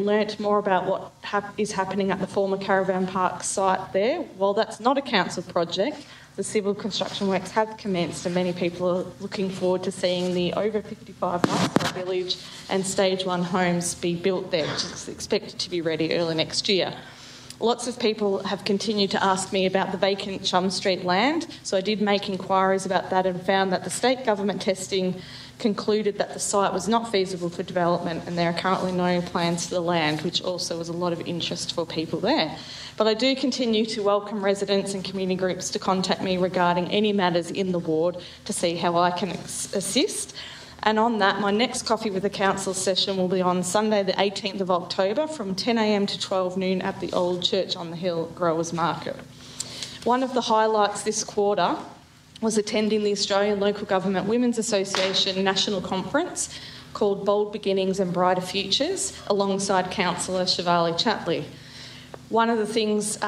learnt more about what is happening at the former Caravan Park site there. While that's not a council project, the civil construction works have commenced and many people are looking forward to seeing the over 55 lifestyle village and stage 1 homes be built there, which is expected to be ready early next year. Lots of people have continued to ask me about the vacant Chum Street land, so I did make inquiries about that and found that the state government testing concluded that the site was not feasible for development and there are currently no plans for the land, which also was a lot of interest for people there. But I do continue to welcome residents and community groups to contact me regarding any matters in the ward to see how I can assist. And on that, my next Coffee with the Council session will be on Sunday the 18th of October from 10 a.m. to 12 noon at the Old Church on the Hill Growers Market. One of the highlights this quarter was attending the Australian Local Government Women's Association National Conference called Bold Beginnings and Brighter Futures alongside Councillor Shivali Chatley. One of the things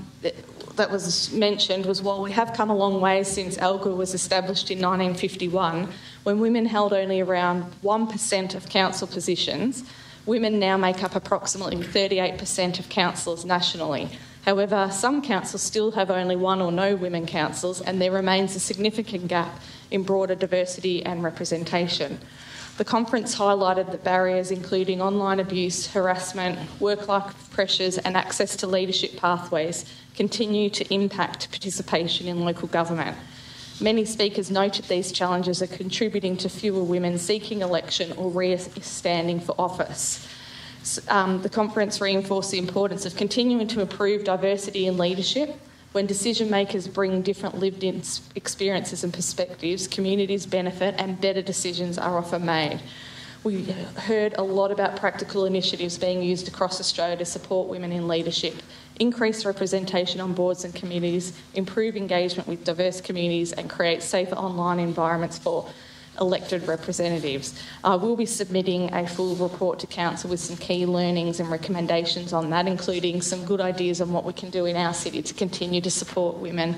that was mentioned was while we have come a long way since ALGA was established in 1951, when women held only around 1% of council positions, women now make up approximately 38% of councillors nationally. However, some councils still have only one or no women councils, and there remains a significant gap in broader diversity and representation. The conference highlighted the barriers including online abuse, harassment, work-life pressures and access to leadership pathways continue to impact participation in local government. Many speakers noted these challenges are contributing to fewer women seeking election or standing for office. The conference reinforced the importance of continuing to improve diversity in leadership. When decision makers bring different lived experiences and perspectives, communities benefit and better decisions are often made. We heard a lot about practical initiatives being used across Australia to support women in leadership, increase representation on boards and committees, improve engagement with diverse communities and create safer online environments for elected representatives. I will be submitting a full report to Council with some key learnings and recommendations on that, including some good ideas on what we can do in our city to continue to support women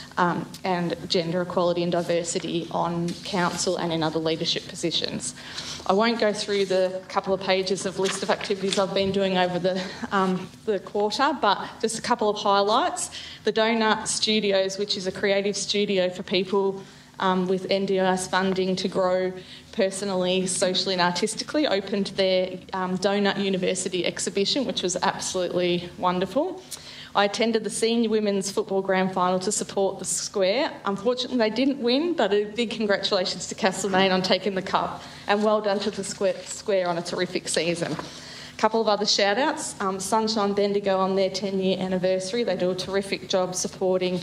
and gender equality and diversity on council and in other leadership positions. I won't go through the couple of pages of list of activities I've been doing over the quarter, but just a couple of highlights. The Donut Studios, which is a creative studio for people with NDIS funding to grow personally, socially and artistically, opened their Donut University exhibition, which was absolutely wonderful. I attended the Senior Women's Football Grand Final to support the Square. Unfortunately, they didn't win, but a big congratulations to Castlemaine on taking the cup, and well done to the Square on a terrific season. A couple of other shout-outs. Sunshine Bendigo on their 10-year anniversary. They do a terrific job supporting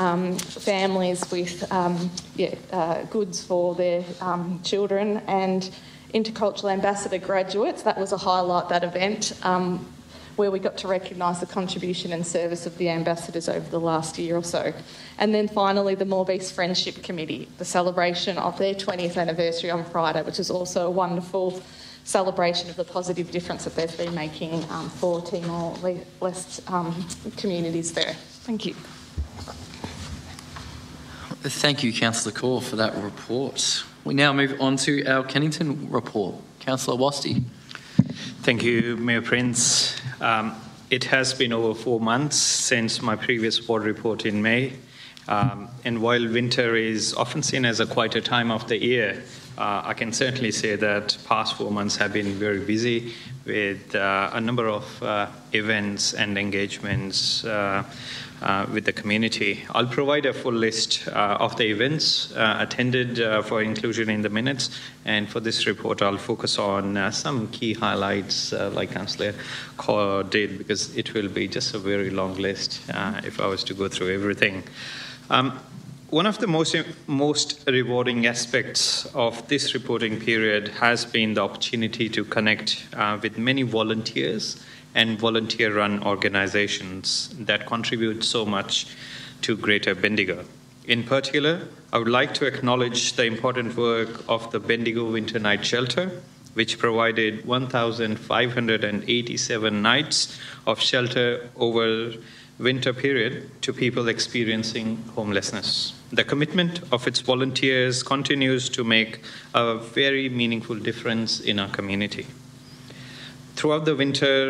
families with goods for their children, and Intercultural Ambassador graduates. That was a highlight, that event, where we got to recognise the contribution and service of the ambassadors over the last year or so. And then finally, the Moore East Friendship Committee, the celebration of their 20th anniversary on Friday, which is also a wonderful celebration of the positive difference that they've been making for Timor-Leste communities there. Thank you. Thank you, Councillor Corr, for that report. We now move on to our Kennington report. Councillor Wasti. Thank you, Mayor Prince. It has been over 4 months since my previous ward report in May. And while winter is often seen as a quieter time of the year, I can certainly say that past 4 months have been very busy with a number of events and engagements with the community. I'll provide a full list of the events attended for inclusion in the minutes, and for this report I'll focus on some key highlights like Councillor Corr did, because it will be just a very long list if I was to go through everything. One of the most rewarding aspects of this reporting period has been the opportunity to connect with many volunteers and volunteer-run organisations that contribute so much to Greater Bendigo. In particular, I would like to acknowledge the important work of the Bendigo Winter Night Shelter, which provided 1,587 nights of shelter over winter period to people experiencing homelessness. The commitment of its volunteers continues to make a very meaningful difference in our community. Throughout the winter,